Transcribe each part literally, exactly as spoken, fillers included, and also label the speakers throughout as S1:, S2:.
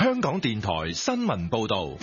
S1: 香港電台新聞報道。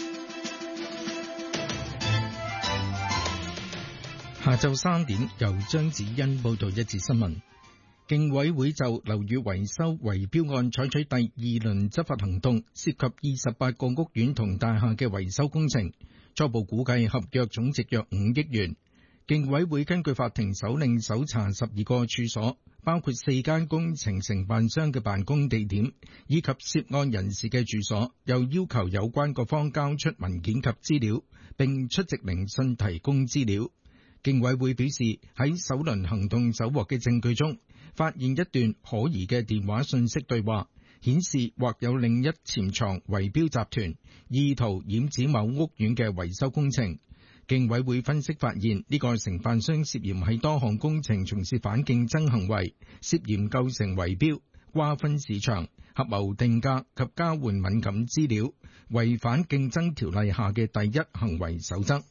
S2: 下晝三點，由張子欣報道一節新聞。競委會就樓宇維修圍標案採取第二輪執法行動，涉及二十八個屋苑同大廈嘅維修工程，初步估計合約總值約五億元。競委會根據法庭手令搜查十二個處所，包括四間工程承辦商嘅辦公地點，以及涉案人士嘅住所，又要求有關各方交出文件及資料，並出席聆訊提供資料。競委會表示，喺首輪行動搜獲嘅證據中，發現一段可疑嘅電話訊息對話，顯示或有另一潛藏圍標集團，意圖染指某屋苑嘅維修工程。競委會分析發現，呢個承辦商涉嫌喺多項工程從事反競爭行為，涉嫌構成圍標、瓜分市場、合謀定價及交換敏感資料，違反競爭條例下嘅第一行為守則。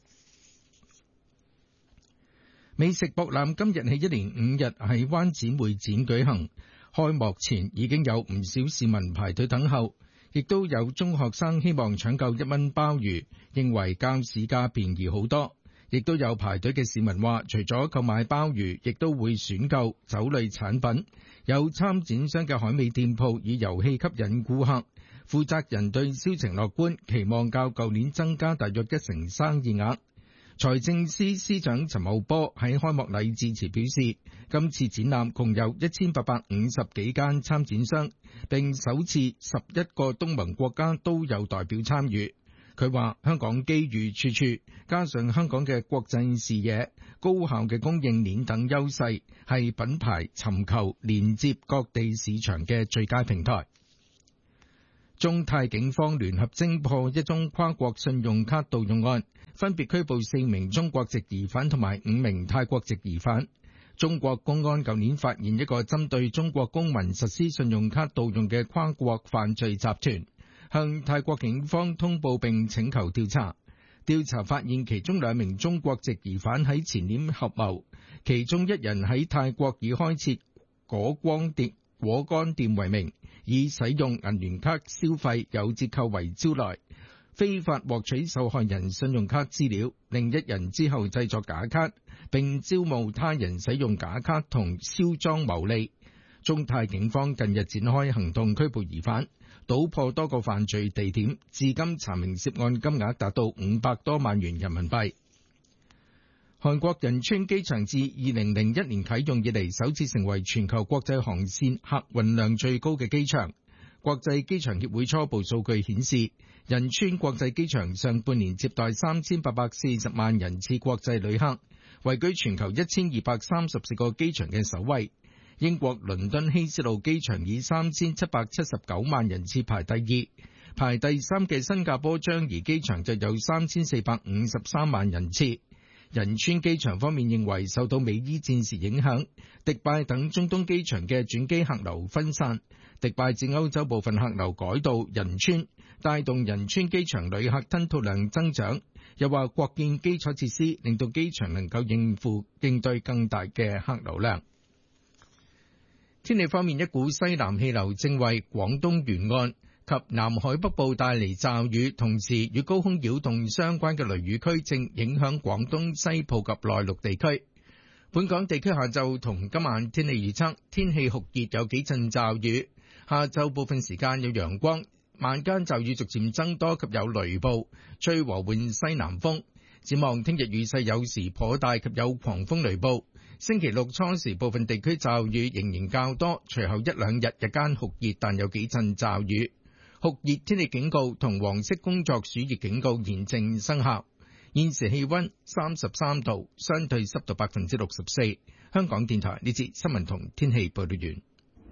S2: 美食博覽今日起一連五日喺灣仔會展舉行，開幕前已經有唔少市民排隊等候，亦都有中學生希望搶購一蚊鮑魚，認為較市價便宜好多。亦都有排隊嘅市民話，除咗購買鮑魚，亦都會選購酒類產品。有參展商嘅海味店鋪以遊戲吸引顧客，負責人對銷情樂觀，期望較舊年增加大約一成生意額。財政司司長陳茂波喺開幕禮致辭表示，今次展覽共有一千八百五十幾間參展商，並首次十一個東盟國家都有代表參與。佢話香港機遇處處，加上香港嘅國際視野、高效嘅供應鏈等優勢，係品牌尋求連接各地市場嘅最佳平台。中泰警方聯合偵破一宗跨國信用卡盜用案，分別拘捕四名中國籍疑犯同埋五名泰國籍疑犯。中國公安舊年發現一個針對中國公民實施信用卡盜用嘅跨國犯罪集團，向泰國警方通報並請求調查。調查發現其中兩名中國籍疑犯喺前年合謀，其中一人喺泰國以開設果光店果乾店為名，以使用銀聯卡消費有折扣為招來，非法獲取受害人信用卡資料。另一人之後製作假卡，並招募他人使用假卡同銷贓牟利。中泰警方近日展開行動拘捕疑犯，搗破多個犯罪地點，至今查明涉案金額達到五百多萬元人民幣。韓國仁川機場自二零零一年啟用以嚟，首次成為全球國際航線客運量最高嘅機場。國際機場協會初步數據顯示，仁川國際機場上半年接待三千八百四十萬人次國際旅客，位居全球一千二百三十四個機場嘅首位。英國倫敦希斯路機場以三千七百七十九萬人次排第二，排第三嘅新加坡樟宜機場就有三千四百五十三萬人次。仁川機場方面認為受到美伊戰事影響，迪拜等中東機場嘅轉機客流分散，迪拜至歐洲部分客流改到仁川，帶動仁川機場旅客吞吐量增長。又話國建基礎設施令到機場能夠應付應對更大嘅客流量。天氣方面，一股西南氣流正為廣東沿岸及南海北部帶嚟驟雨，同時與高空擾動相關嘅雷雨區正影響廣東西部及內陸地區。本港地區下晝同今晚天氣預測，天氣酷熱，有幾陣驟雨，下晝部分時間有陽光，晚間驟雨逐漸增多及有雷暴，吹和緩西南風。展望聽日雨勢有時頗大及有狂風雷暴。星期六初時部分地區驟雨仍然較多，隨後一兩日日間酷熱，但有幾陣驟雨。酷熱天氣警告同黃色工作暑熱警告現正生效。現時氣溫三十三度，相對濕度百分之六十四。香港電台呢節新聞同天氣報道完。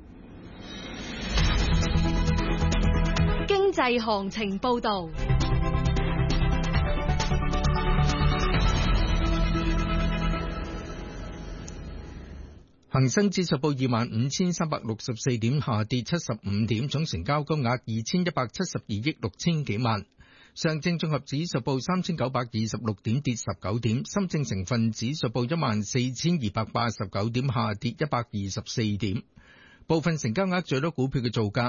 S3: 經濟行情報道。
S2: 恒生指數報二萬五千三百六十四點，下跌七十五點，總成交金額二千一百七十二億六千幾萬。上證綜合指數報三千九百二十六點，跌十九點。深證成分指數報一萬四千二百八十九點，下跌一百二十四點。部分成交額最多股票嘅造價：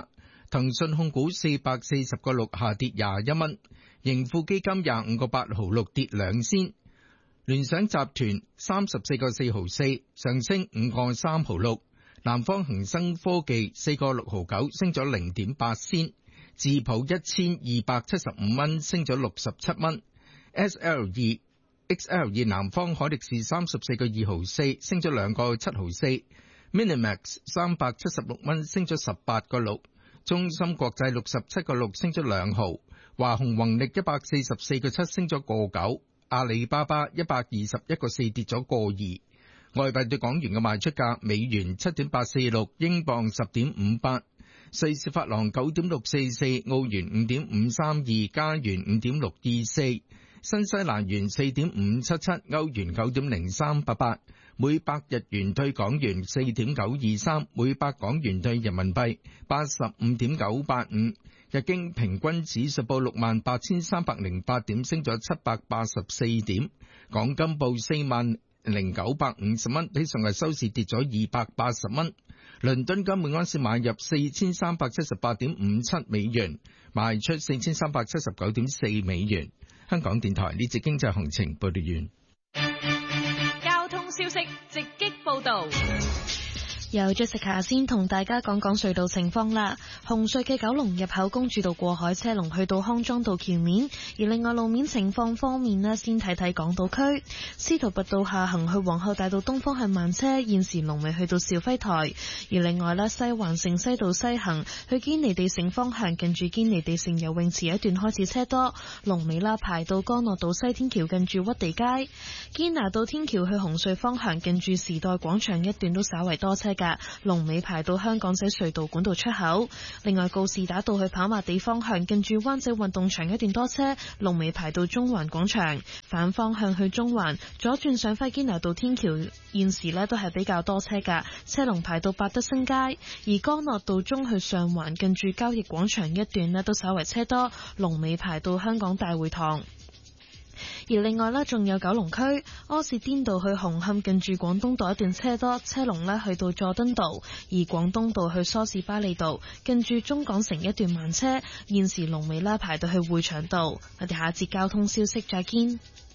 S2: 騰訊控股四百四十個六下跌廿一蚊，盈富基金廿五個八毫六跌兩仙，聯想集團三十四個四毫四上升五個三毫六，南方恒生科技四個六毫九升咗零點八仙，智普一千二百七十五蚊升咗六十七蚊 ，S L 二 X L 二南方海力士三十四個二毫四升咗兩個七毫四 ，Minimax 三百七十六蚊升咗十八個六，中芯國際六十七個六升咗兩毫，華虹宏力一百四十四個七升咗個九，阿里巴巴一百二十一個四跌咗個二，外幣對港元嘅賣出價，美元七點八四六，英鎊十點五八，瑞士法郎九點六四四，澳元五點五三二，加元五點六二四，新西蘭元四點五七七，歐元九點零三八八，每百日元對港元四點九二三，每百港元對人民幣八十五點九八五。日經平均指數報六萬八千三百零八點，升咗七百八十四點。港金報四萬零九百五十蚊，比上日收市跌咗二百八十蚊。倫敦金每安士買入四千三百七十八點五七美元，賣出四千三百七十九點四美元。香港電台呢節經濟行情報道完。
S3: 交通消息直擊報道。
S4: 由 Jessica 先同大家講講隧道情況啦。紅隧嘅九龍入口公主道過海車龍去到康莊道橋面，而另外路面情況方面呢，先睇睇港島區司徒拔道下行去皇后大道東方向慢車，現時龍尾去到肇輝台。而另外呢，西環城西道西行去堅尼地城方向，近住堅尼地城游泳池一段開始車多，龍尾啦排到干諾道西天橋近住屈地街。堅拿道天橋去紅隧方向，近住時代廣場一段都稍為多車，龍尾排到香港仔隧道管道出口。另外告士打道去跑馬地方向，近住灣仔運動場一段多車，龍尾排到中環廣場。反方向去中環左轉上輝堅拿道天橋，現時呢都係比較多車噶，車龍排到百德新街。而干諾道中去上環，近住交易廣場一段呢都稍為車多，龍尾排到香港大會堂。而另外呢，仲有九龍區柯士甸道去紅磡，近住廣東道一段車多，車龍呢去到佐敦道。而廣東道去梳士巴利道，近住中港城一段慢車，現時龍尾啦排到去會場道。我哋下一節交通消息再見。